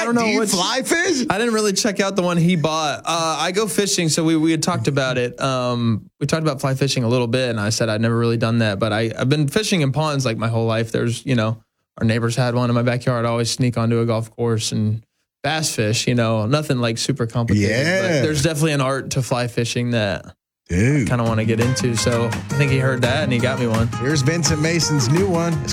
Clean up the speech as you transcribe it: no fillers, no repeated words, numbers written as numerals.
don't know. Do you fly fish? I didn't really check out the one he bought. I go fishing, so we had talked about it. We talked about fly fishing a little bit, and I said I'd never really done that, but I've been fishing in ponds like my whole life. There's, our neighbors had one in my backyard. I always sneak onto a golf course and bass fish, nothing like super complicated. Yeah. But there's definitely an art to fly fishing that Dude. I kind of want to get into. So I think he heard that and he got me one. Here's Vincent Mason's new one. It's